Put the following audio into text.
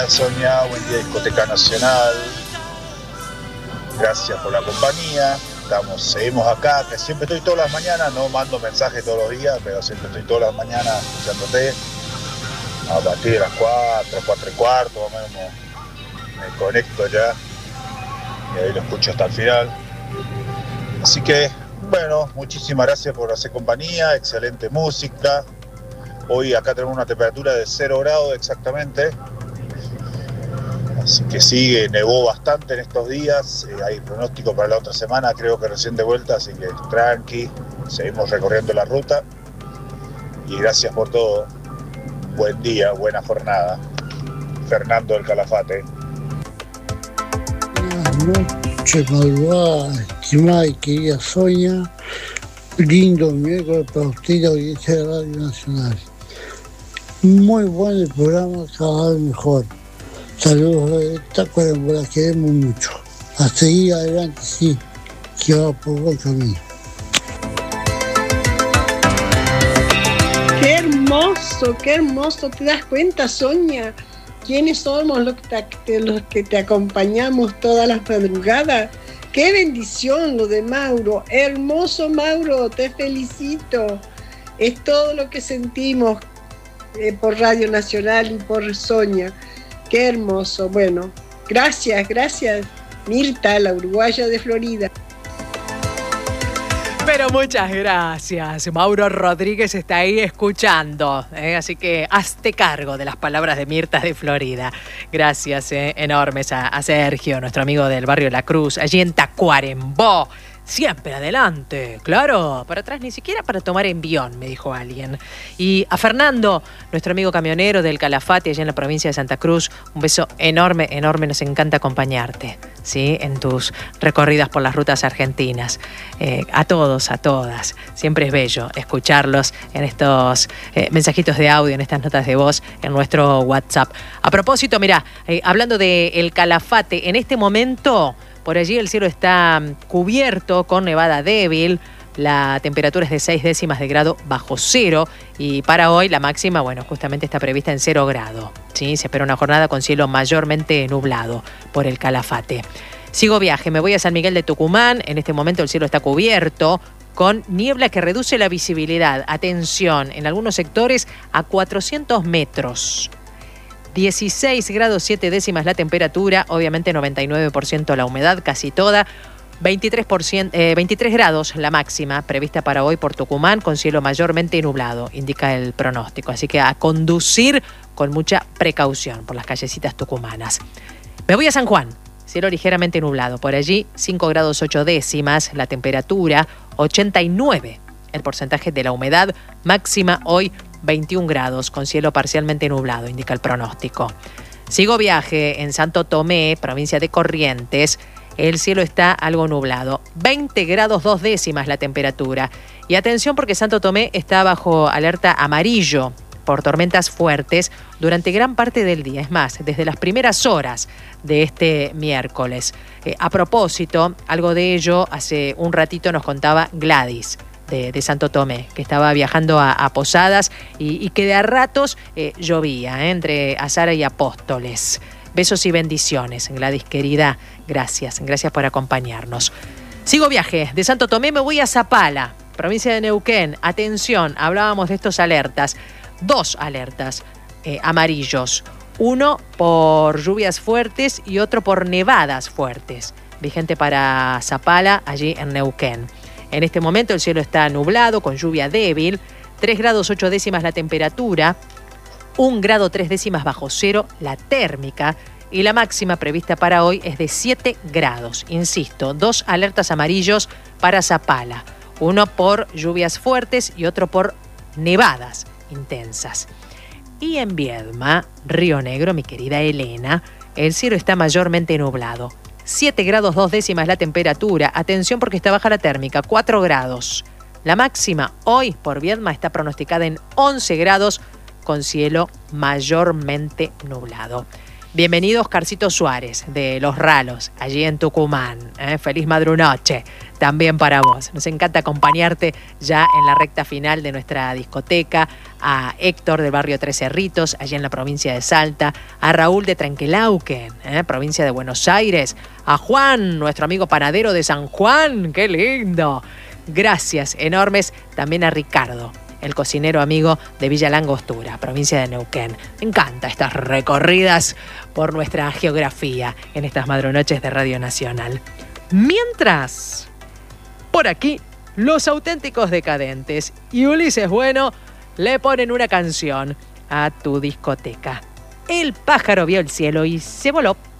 día, Sonia. Buen día, Discoteca Nacional. Gracias por la compañía. Seguimos acá, que siempre estoy todas las mañanas, no mando mensajes todos los días, pero siempre estoy todas las mañanas escuchándote. A partir de las 4, 4 y cuarto, más o menos me conecto ya. Y ahí lo escucho hasta el final. Así que, bueno, muchísimas gracias por hacer compañía, excelente música. Hoy acá tenemos una temperatura de 0 grados exactamente. Así que sí, nevó bastante en estos días, hay pronóstico para la otra semana, creo que recién de vuelta, así que tranqui, seguimos recorriendo la ruta y gracias por todo. Buen día, buena jornada. Fernando del Calafate. Buenas noches, malvada, estimada y querida Sonia. Lindo miércoles para usted y la audiencia de Radio Nacional. Muy bueno el programa, cada vez mejor. Saludos de Tacuarembó, la queremos mucho. A seguir adelante, sí, que va por buen camino. Qué hermoso, ¿te das cuenta, Sonia? ¿Quiénes somos los que te acompañamos todas las madrugadas? ¡Qué bendición lo de Mauro! Hermoso, Mauro, te felicito. Es todo lo que sentimos por Radio Nacional y por Sonia. Qué hermoso. Bueno, gracias, Mirta, la uruguaya de Florida. Pero muchas gracias. Mauro Rodríguez está ahí escuchando, así que hazte cargo de las palabras de Mirta de Florida. Gracias enormes a Sergio, nuestro amigo del barrio La Cruz, allí en Tacuarembó. Siempre adelante, claro, para atrás ni siquiera para tomar envión, me dijo alguien. Y a Fernando, nuestro amigo camionero del Calafate, allá en la provincia de Santa Cruz, un beso enorme, nos encanta acompañarte, ¿sí? En tus recorridas por las rutas argentinas. A todos, a todas, siempre es bello escucharlos en estos mensajitos de audio, en estas notas de voz, en nuestro WhatsApp. A propósito, mirá, hablando del Calafate, en este momento por allí el cielo está cubierto con nevada débil, la temperatura es de 6 décimas de grado bajo cero y para hoy la máxima, bueno, justamente está prevista en 0 grado. ¿Sí? Se espera una jornada con cielo mayormente nublado por el Calafate. Sigo viaje, me voy a San Miguel de Tucumán, en este momento el cielo está cubierto con niebla que reduce la visibilidad. Atención, en algunos sectores a 400 metros. 16 grados 7 décimas la temperatura, obviamente 99% la humedad, casi toda. 23 grados la máxima prevista para hoy por Tucumán, con cielo mayormente nublado, indica el pronóstico. Así que a conducir con mucha precaución por las callecitas tucumanas. Me voy a San Juan, cielo ligeramente nublado. Por allí 5 grados 8 décimas la temperatura, 89 el porcentaje de la humedad, máxima hoy 21 grados, con cielo parcialmente nublado, indica el pronóstico. Sigo viaje en Santo Tomé, provincia de Corrientes. El cielo está algo nublado. 20 grados 2 décimas la temperatura. Y atención porque Santo Tomé está bajo alerta amarillo por tormentas fuertes durante gran parte del día. Es más, desde las primeras horas de este miércoles. A propósito, algo de ello hace un ratito nos contaba Gladys de Santo Tomé, que estaba viajando a Posadas y que de a ratos llovía entre Azara y Apóstoles. Besos y bendiciones, Gladys querida. Gracias por acompañarnos. Sigo viaje. De Santo Tomé me voy a Zapala, provincia de Neuquén. Atención, hablábamos de estos alertas. 2 alertas amarillos. Uno por lluvias fuertes y otro por nevadas fuertes. Vigente para Zapala, allí en Neuquén. En este momento el cielo está nublado, con lluvia débil. 3 grados 8 décimas la temperatura. 1 grado 3 décimas bajo cero la térmica. Y la máxima prevista para hoy es de 7 grados. Insisto, 2 alertas amarillos para Zapala. Uno por lluvias fuertes y otro por nevadas intensas. Y en Viedma, Río Negro, mi querida Elena, el cielo está mayormente nublado. 7 grados 2 décimas la temperatura. Atención porque está baja la térmica, 4 grados. La máxima hoy por Viedma está pronosticada en 11 grados con cielo mayormente nublado. Bienvenido Oscarcito Suárez de Los Ralos, allí en Tucumán. Feliz madrunoche también para vos. Nos encanta acompañarte ya en la recta final de nuestra discoteca. A Héctor del barrio Tres Cerritos, allí en la provincia de Salta. A Raúl de Trenquelauquen, provincia de Buenos Aires. A Juan, nuestro amigo panadero de San Juan. ¡Qué lindo! Gracias enormes también a Ricardo, el cocinero amigo de Villa Langostura, provincia de Neuquén. Me encantan estas recorridas por nuestra geografía en estas madrunoches de Radio Nacional. Mientras, por aquí, los auténticos decadentes y Ulises Bueno le ponen una canción a tu discoteca. El pájaro vio el cielo y se voló.